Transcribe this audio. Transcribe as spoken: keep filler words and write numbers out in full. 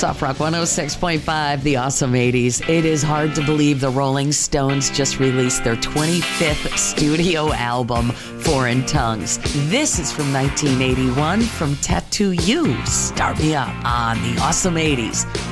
Soft Rock one oh six point five, the awesome eighties. It is hard to believe the Rolling Stones just released their twenty-fifth studio album, Foreign Tongues. This is from nineteen eighty-one from Tattoo You. Start me up on the awesome eighties.